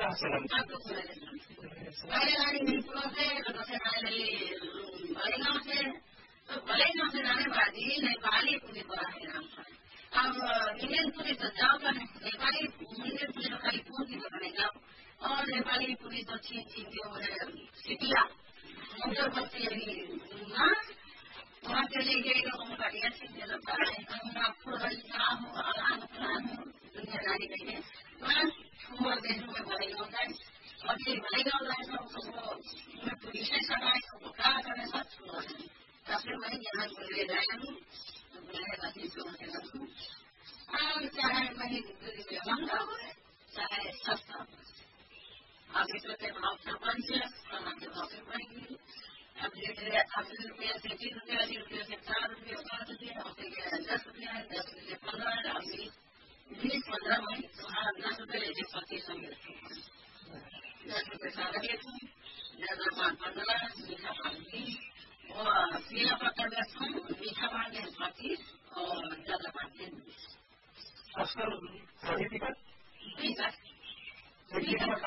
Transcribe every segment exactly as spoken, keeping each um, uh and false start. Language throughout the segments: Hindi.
आपको बड़े गाड़ी नीपुरों से से बड़े गाँव से तो बड़े गाँव से जाने वाली नेपाली पुलिस बड़ा है अब इंडियन पुलिस तो जाओ कर नेपाली इंडियन पुलिस तो खाली फोन की पकड़ने जाओ और नेपाली पुलिस तो छीन छीन के सिटिया मोटर बस्ती हाँ वहाँ चले गए तो हम बढ़िया सीखे लगता है हम आपको खराब हो आराम खराब हो दुनियादारी कहिए बस छोड़ दे मैं बड़े गाँव जाए और ये बड़े गाँव जाए सबको मैं पुलिस सगाए सबको क्या करें सब छोड़ दें तब फिर मैं यहाँ को ले जाए हूँ बुलाए बाकी छोड़ के रखूँ और चाहे वही महंगा हो चाहे सस्ता हो अब इस वक्त भाव सरपंच है समाज के भाव से बढ़ेगी अब धीरे अस्सी रुपया से तीस रुपया अस्सी रुपया से चार रुपया पाँच रुपया और दस रुपया है दस रुपया पंद्रह है और बीस पंद्रह में तुम्हारा दस रुपये लेके पच्चीस सौ में दस रुपये सादा लेती ज्यादा पान पंद्रह मीठा पान बीस और पीला पत्ता दस मीठा पान के पच्चीस और ज्यादा पान के बीस आजकल सभी टिकट बीस अब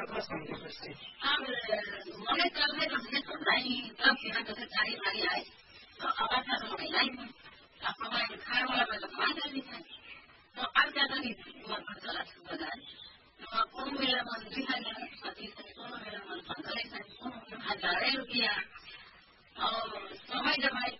मैंने कल में हमने सुना ही तब यहाँ जैसे चारी वाली आए तो आवाज था तो महिला ही अब हमारे खाने वाला मैं तो कमा करनी था तो अब ज्यादा नहीं मन पर चला बाजार तो कौन मेरा मन भी है पच्चीस है कौन मेरा मन पंद्रह है कौन हजारे रुपया और समय जब आए